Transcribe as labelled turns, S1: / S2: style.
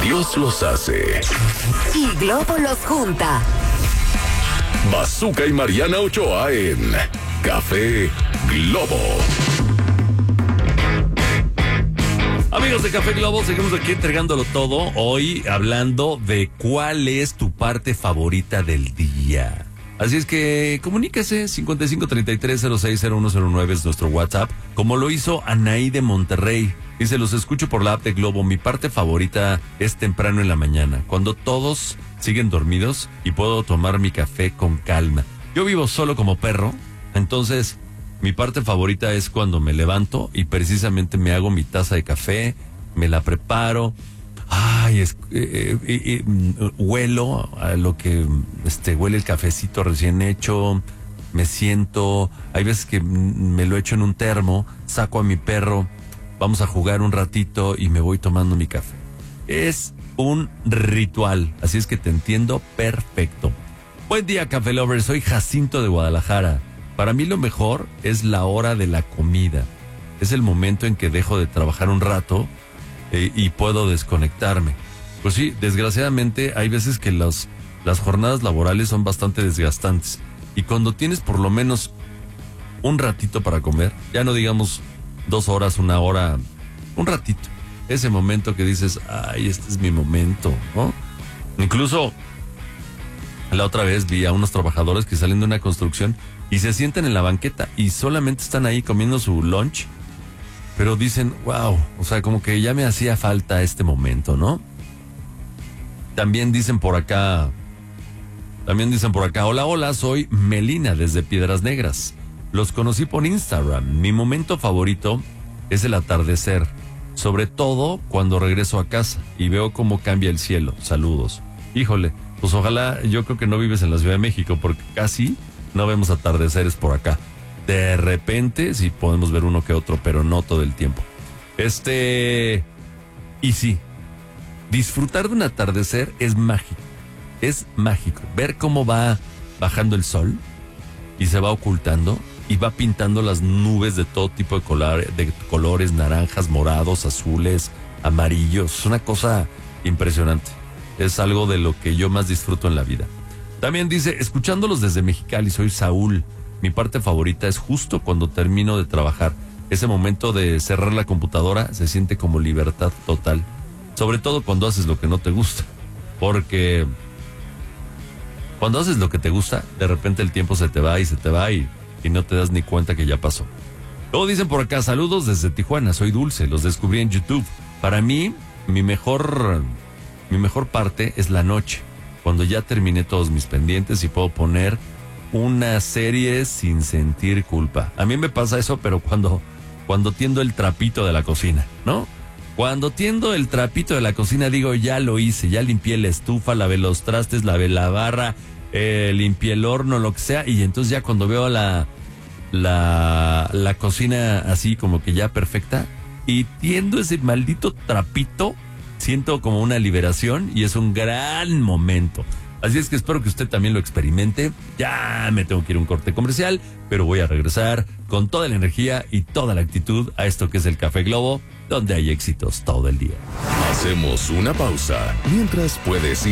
S1: Dios los hace
S2: y Globo los junta.
S1: Bazooka y Mariana Ochoa en Café Globo.
S3: Amigos de Café Globo, seguimos aquí entregándolo todo. Hoy hablando de cuál es tu parte favorita del día. Así es que comuníquese, 5533-060109 es nuestro WhatsApp, como lo hizo Anaí de Monterrey. Dice, los escucho por la app de Globo. Mi parte favorita es temprano en la mañana, cuando todos siguen dormidos y puedo tomar mi café con calma. Yo vivo solo como perro, entonces mi parte favorita es cuando me levanto y precisamente me hago mi taza de café, me la preparo. Ay, huelo a lo que huele el cafecito recién hecho, me siento, hay veces que me lo echo en un termo, saco a mi perro, vamos a jugar un ratito y me voy tomando mi café. Es un ritual, así es que te entiendo perfecto. Buen día, Café Lovers, soy Jacinto de Guadalajara. Para mí lo mejor es la hora de la comida. Es el momento en que dejo de trabajar un rato y puedo desconectarme. Pues sí, desgraciadamente hay veces que las jornadas laborales son bastante desgastantes. Y cuando tienes por lo menos un ratito para comer, ya no digamos 2 horas, 1 hora, un ratito. Ese momento que dices, ay, este es mi momento, ¿no? Incluso la otra vez vi a unos trabajadores que salen de una construcción y se sientan en la banqueta y solamente están ahí comiendo su lunch. Pero dicen, wow, o sea, como que ya me hacía falta este momento, ¿no? También dicen por acá, hola, soy Melina desde Piedras Negras. Los conocí por Instagram. Mi momento favorito es el atardecer, sobre todo cuando regreso a casa y veo cómo cambia el cielo. Saludos. Híjole, pues ojalá, yo creo que no vives en la Ciudad de México porque casi no vemos atardeceres por acá. De repente sí podemos ver uno que otro, pero no todo el tiempo. Y sí, disfrutar de un atardecer es mágico. Es mágico. Ver cómo va bajando el sol y se va ocultando y va pintando las nubes de todo tipo de colores, naranjas, morados, azules, amarillos. Es una cosa impresionante. Es algo de lo que yo más disfruto en la vida. También dice, escuchándolos desde Mexicali, soy Saúl. Mi parte favorita es justo cuando termino de trabajar. Ese momento de cerrar la computadora se siente como libertad total. Sobre todo cuando haces lo que no te gusta. Porque cuando haces lo que te gusta, de repente el tiempo se te va y no te das ni cuenta que ya pasó. Luego dicen por acá, saludos desde Tijuana, soy Dulce, los descubrí en YouTube. Para mí, mi mejor parte es la noche. Cuando ya terminé todos mis pendientes y puedo poner una serie sin sentir culpa. A mí me pasa eso, pero cuando tiendo el trapito de la cocina, ¿no? Cuando tiendo el trapito de la cocina digo, ya lo hice, ya limpié la estufa, lavé los trastes, lavé la barra, limpié el horno, lo que sea, y entonces ya cuando veo la cocina así como que ya perfecta y tiendo ese maldito trapito, siento como una liberación y es un gran momento. Así es que espero que usted también lo experimente. Ya me tengo que ir a un corte comercial, pero voy a regresar con toda la energía y toda la actitud a esto que es el Café Globo, donde hay éxitos todo el día.
S1: Hacemos una pausa mientras puedes ir